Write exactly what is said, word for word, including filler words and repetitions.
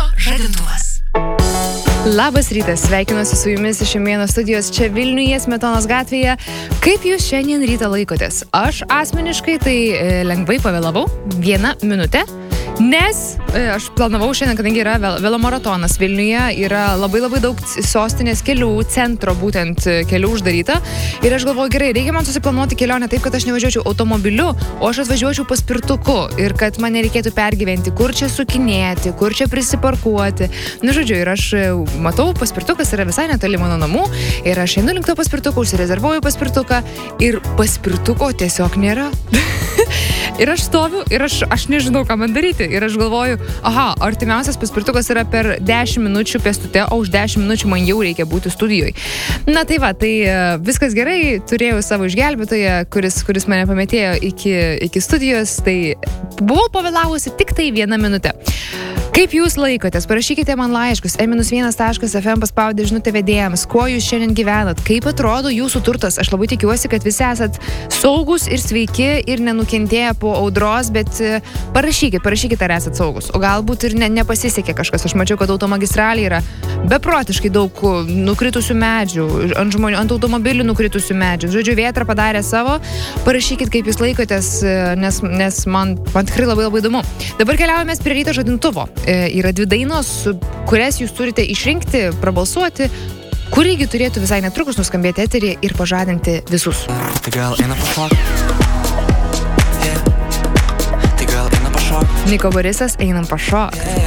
žadintuvas. Labas rytas, sveikinuosi su jumis iš Šimėno studijos čia Vilniuje, Smetonos gatvėje. Kaip jūs šiandien rytą laikotės? Aš asmeniškai tai e, lengvai pavėlavau vieną minutę, nes e, aš planavau šiandien, kadangi yra vel, velomaratonas Vilniuje, yra labai labai daug sostinės kelių, centro būtent kelių uždaryta. Ir aš galvoju, gerai, reikia man susiplanuoti kelionę taip, kad aš nevažiuočiau automobiliu, o aš atvažiuočiau paspirtuku ir kad man nereikėtų pergyventi, kur čia sukinėti, kur čia prisiparkuoti. Nu, žodžiu, ir aš matau, paspirtukas yra visai netoli mano namų ir aš einu link to paspirtuko, užsirezervuoju paspirtuką ir paspirtuko tiesiog nėra. Ir aš stoviu ir aš, aš nežinau, ką man daryti. Ir aš galvoju, aha, artimiausias paspirtukas yra per dešimt minučių pėstute, o už dešimt minučių man jau reikia būti studijoje. Na tai va, tai viskas gerai, turėjau savo išgelbėtoją, kuris, kuris mane pametėjo iki, iki studijos, tai buvau pavėlavusi tik tai vieną minutę. Kaip jūs laikotės? Parašykite man laiškus e vienas taškas ef em paspaudę žinutę vedėjams, kuo jūs šiandien gyvenat, kaip atrodo jūsų turtas. Aš labai tikiuosi, kad visi esat saugus ir sveiki ir nenukentėję po audros, bet parašykit, parašykit, ar esat saugus. O galbūt ir ne, nepasisekė kažkas. Aš mačiau, kad automagistraliai yra beprotiškai daug nukritusių medžių, ant žmonių, ant automobilių nukritusių medžių. Žodžiu, vėtra padarė savo. Parašykit, kaip jūs laikotės, nes, nes man, man tikrai labai labai įdomu. Dabar keliaujame prie ryto žadintuvo. Yra dvi dainos, kurias jūs turite išrinkti, prabalsuoti, kurigi turėtų visai netrukus nuskambėti eterį ir pažadinti visus. Tai gal eina pašok? Yeah. Tai gal eina pašok? Niko Borisas, einam pašok.